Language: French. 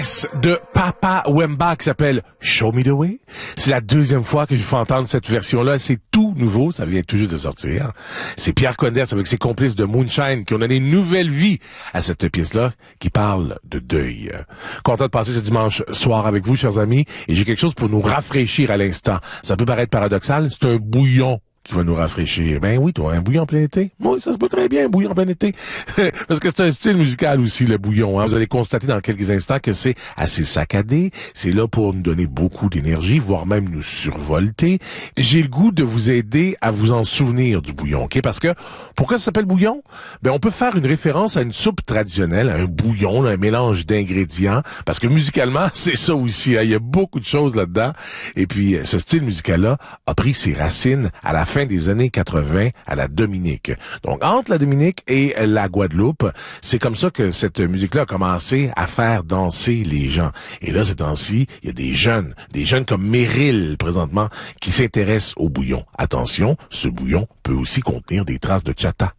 De Papa Wemba qui s'appelle Show Me The Way. C'est la deuxième fois que je fais entendre cette version-là. C'est tout nouveau. Ça vient tout juste de sortir. C'est Pierre Condès avec ses complices de Moonshine qui ont donné une nouvelle vie à cette pièce-là qui parle de deuil. Content de passer ce dimanche soir avec vous, chers amis. Et j'ai quelque chose pour nous rafraîchir à l'instant. Ça peut paraître paradoxal. C'est un bouillon qui va nous rafraîchir. Ben oui, toi, un bouillon en plein été. Oui, ça se peut très bien, un bouillon en plein été. Parce que c'est un style musical aussi, le bouillon. Hein. Vous allez constater dans quelques instants que c'est assez saccadé. C'est là pour nous donner beaucoup d'énergie, voire même nous survolter. J'ai le goût de vous aider à vous en souvenir du bouillon, ok? Parce que, pourquoi ça s'appelle bouillon? Ben, on peut faire une référence à une soupe traditionnelle, à un bouillon, là, un mélange d'ingrédients. Parce que musicalement, c'est ça aussi. Hein. Il y a beaucoup de choses là-dedans. Et puis, ce style musical-là a pris ses racines à la fin des années 80 à la Dominique. Donc, entre la Dominique et la Guadeloupe, c'est comme ça que cette musique-là a commencé à faire danser les gens. Et là, ces temps-ci, il y a des jeunes comme Meryl, présentement, qui s'intéressent au bouillon. Attention, ce bouillon peut aussi contenir des traces de chata.